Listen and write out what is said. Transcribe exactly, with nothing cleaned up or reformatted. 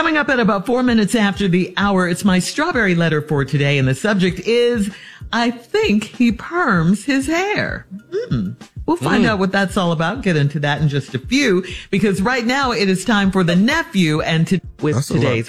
Coming up at about four minutes after the hour, it's my strawberry letter for today, and the subject is, I think he perms his hair. Mm. We'll find mm. out what that's all about. Get into that in just a few, because right now it is time for the nephew and to, with that's today's